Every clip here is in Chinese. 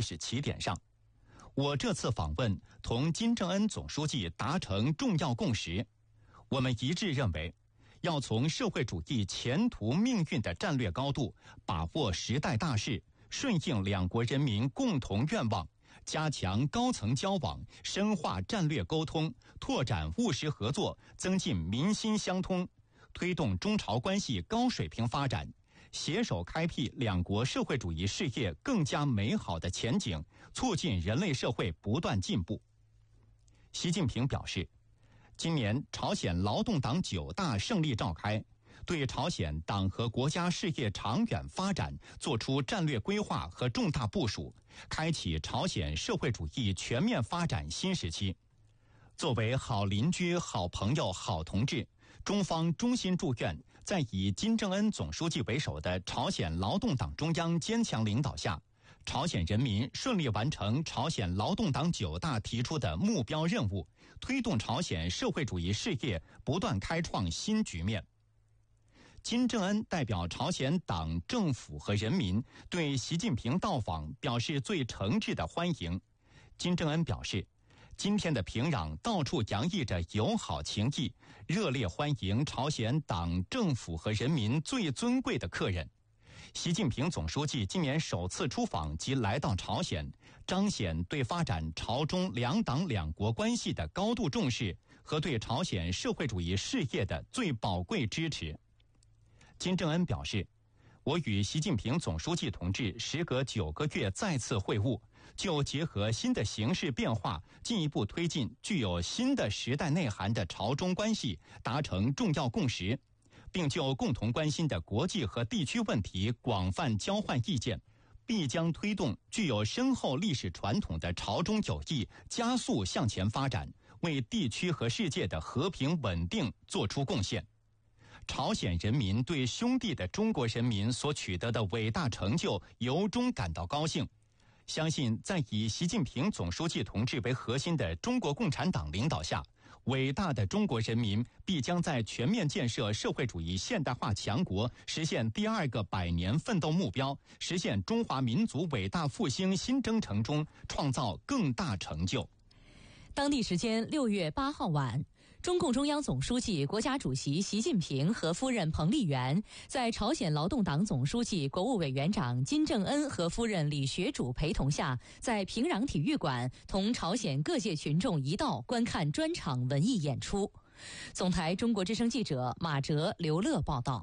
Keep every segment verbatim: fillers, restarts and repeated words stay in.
史起点上。我这次访问同金正恩总书记达成重要共识，我们一致认为，要从社会主义前途命运的战略高度，把握时代大势，顺应两国人民共同愿望，加强高层交往，深化战略沟通，拓展务实合作，增进民心相通，推动中朝关系高水平发展，携手开辟两国社会主义事业更加美好的前景，促进人类社会不断进步。习近平表示，今年朝鲜劳动党九大胜利召开，对朝鲜党和国家事业长远发展作出战略规划和重大部署，开启朝鲜社会主义全面发展新时期。作为好邻居、好朋友、好同志，中方衷心祝愿，在以金正恩总书记为首的朝鲜劳动党中央坚强领导下，朝鲜人民顺利完成朝鲜劳动党九大提出的目标任务，推动朝鲜社会主义事业不断开创新局面。金正恩代表朝鲜党政府和人民对习近平到访表示最诚挚的欢迎。金正恩表示，今天的平壤到处洋溢着友好情谊，热烈欢迎朝鲜党政府和人民最尊贵的客人。习近平总书记今年首次出访及来到朝鲜，彰显对发展朝中两党两国关系的高度重视和对朝鲜社会主义事业的最宝贵支持。金正恩表示，我与习近平总书记同志时隔九个月再次会晤，就结合新的形势变化，进一步推进具有新的时代内涵的朝中关系达成重要共识，并就共同关心的国际和地区问题广泛交换意见，必将推动具有深厚历史传统的朝中友谊加速向前发展，为地区和世界的和平稳定作出贡献。朝鲜人民对兄弟的中国人民所取得的伟大成就由衷感到高兴，相信在以习近平总书记同志为核心的中国共产党领导下，伟大的中国人民必将在全面建设社会主义现代化强国，实现第二个百年奋斗目标，实现中华民族伟大复兴新征程中创造更大成就。 当地时间六月八号晚，中共中央总书记、国家主席习近平和夫人彭丽媛在朝鲜劳动党总书记、国务委员长金正恩和夫人李学主陪同下，在平壤体育馆同朝鲜各界群众一道观看专场文艺演出。总台中国之声记者马哲、刘乐报道。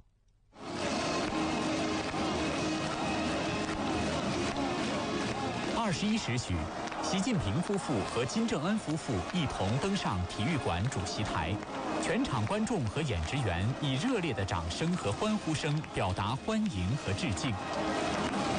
二十一时许，习近平夫妇和金正恩夫妇一同登上体育馆主席台，全场观众和演职员以热烈的掌声和欢呼声表达欢迎和致敬。